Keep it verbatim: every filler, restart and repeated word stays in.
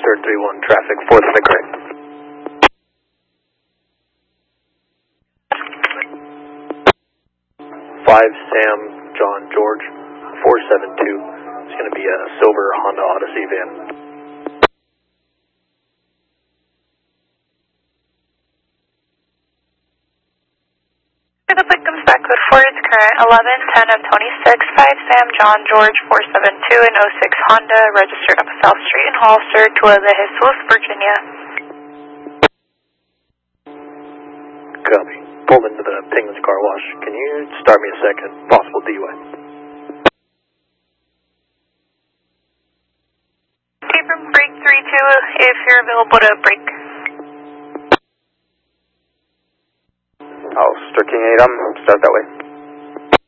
Sir three one, traffic, fourth of the gray. five Sam John George, four seven two. It's going to be a silver Honda Odyssey van. Republic comes back code four, it's current eleven ten of twenty-six, five Sam John George, four seven two, and oh six Honda, registered up South Street in Hollister, Tula de Jesus, Virginia. Copy. Pulled into the Penguins car wash. Can you start me a second? Possible D U I. Tape from break three two, if you're available to break. Oh, Star King eight, I'm start that way.